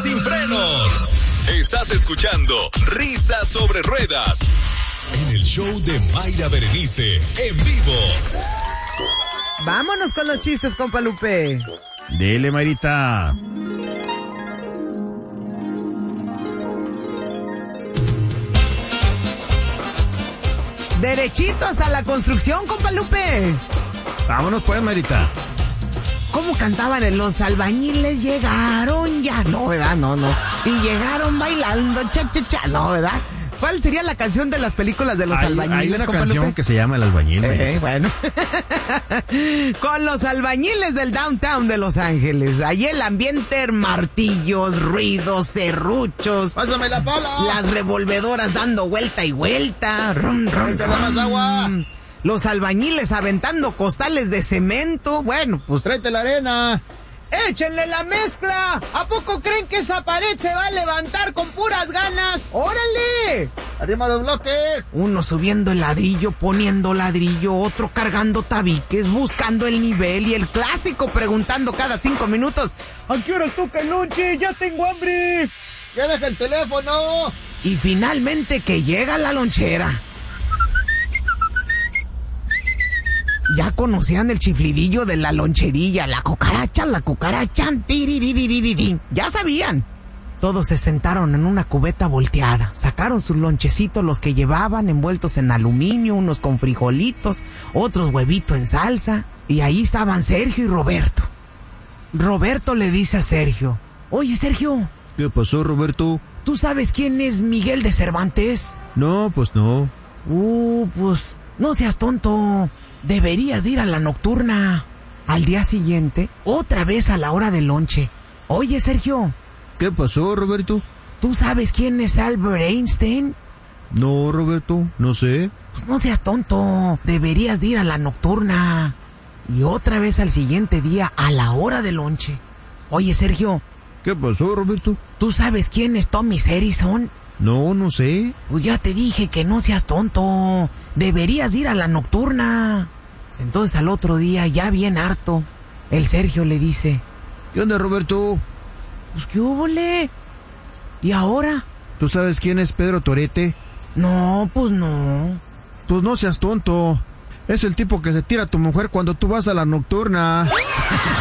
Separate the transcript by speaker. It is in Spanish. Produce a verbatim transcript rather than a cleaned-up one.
Speaker 1: sin frenos. Estás escuchando Risas sobre Ruedas en el show de Mayra Berenice en vivo.
Speaker 2: Vámonos con los chistes, compa Lupe.
Speaker 3: Dele, Mayrita.
Speaker 2: Derechito hasta la construcción, compa Lupe.
Speaker 3: Vámonos pues, Mayrita.
Speaker 2: ¿Cómo cantaban en Los albañiles llegaron ya? No, ¿verdad? No, no. Y llegaron bailando cha, cha, cha. No, ¿verdad? ¿Cuál sería la canción de las películas de Los
Speaker 3: hay,
Speaker 2: albañiles,
Speaker 3: hay una
Speaker 2: compa
Speaker 3: canción
Speaker 2: Lupe?
Speaker 3: que se llama El albañil.
Speaker 2: Eh, bueno. Con los albañiles del downtown de Los Ángeles. Allí el ambiente, martillos, ruidos, serruchos.
Speaker 3: ¡Pásame la pala!
Speaker 2: Las revolvedoras dando vuelta y vuelta. Rum, rum,
Speaker 3: ¡Échale más agua!
Speaker 2: Los albañiles aventando costales de cemento. Bueno, pues...
Speaker 3: ¡Tráete la arena!
Speaker 2: ¡Échenle la mezcla! ¿A poco creen que esa pared se va a levantar con puras ganas? ¡Órale!
Speaker 3: ¡Arriba los bloques!
Speaker 2: Uno subiendo el ladrillo, poniendo ladrillo, otro cargando tabiques, buscando el nivel y el clásico preguntando cada cinco minutos: ¿a qué hora toca el lonche? ¡Ya tengo hambre!
Speaker 3: ¡Ya deja el teléfono!
Speaker 2: Y finalmente que llega la lonchera. Ya conocían el chiflidillo de la loncherilla, la cucaracha, la cucaracha, tiririririririrín. Ya sabían. Todos se sentaron en una cubeta volteada, sacaron sus lonchecitos, los que llevaban envueltos en aluminio, unos con frijolitos, otros huevitos en salsa, y ahí estaban Sergio y Roberto. Roberto le dice a Sergio: oye, Sergio.
Speaker 3: ¿Qué pasó, Roberto?
Speaker 2: ¿Tú sabes quién es Miguel de Cervantes?
Speaker 3: No, pues no.
Speaker 2: Uh, pues, no seas tonto. Deberías ir a la nocturna. Al día siguiente, otra vez a la hora del lonche. Oye, Sergio.
Speaker 3: ¿Qué pasó, Roberto?
Speaker 2: ¿Tú sabes quién es Albert Einstein?
Speaker 3: No, Roberto, no sé.
Speaker 2: Pues no seas tonto. Deberías de ir a la nocturna. Y otra vez al siguiente día a la hora del lonche. Oye, Sergio.
Speaker 3: ¿Qué pasó, Roberto?
Speaker 2: ¿Tú sabes quién es Tommy Edison?
Speaker 3: No, no sé.
Speaker 2: Pues ya te dije que no seas tonto. Deberías ir a la nocturna. Entonces al otro día, ya bien harto, el Sergio le dice:
Speaker 3: ¿qué onda, Roberto?
Speaker 2: Pues qué húbole. ¿Y ahora?
Speaker 3: ¿Tú sabes quién es Pedro Torete?
Speaker 2: No, pues no.
Speaker 3: Pues no seas tonto. Es el tipo que se tira a tu mujer cuando tú vas a la nocturna.